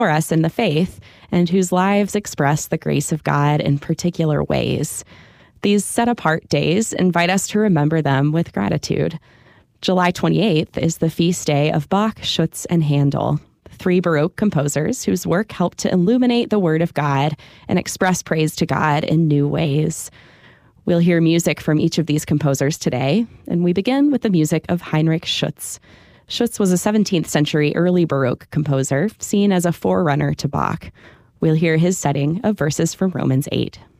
us in the faith and whose lives express the grace of God in particular ways. These set-apart days invite us to remember them with gratitude. July 28th is the feast day of Bach, Schütz, and Handel, three Baroque composers whose work helped to illuminate the Word of God and express praise to God in new ways. We'll hear music from each of these composers today, and we begin with the music of Heinrich Schütz. Schütz was a 17th century early Baroque composer, seen as a forerunner to Bach. We'll hear his setting of verses from Romans 8.